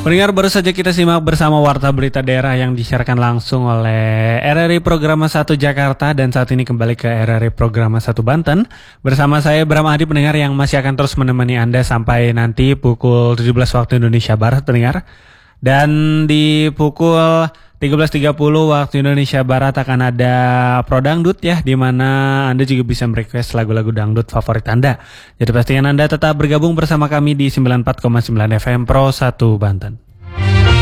Pendengar, baru saja kita simak bersama Warta Berita Daerah yang disiarkan langsung oleh RRI Programa 1 Jakarta, dan saat ini kembali ke RRI Programa 1 Banten. Bersama saya Bram Adi, pendengar, yang masih akan terus menemani Anda sampai nanti pukul 17 waktu Indonesia Barat, pendengar. Dan di pukul 13.30 waktu Indonesia Barat akan ada Pro Dangdut ya, di mana Anda juga bisa merequest lagu-lagu dangdut favorit Anda. Jadi pastikan Anda tetap bergabung bersama kami di 94,9 FM Pro 1 Banten.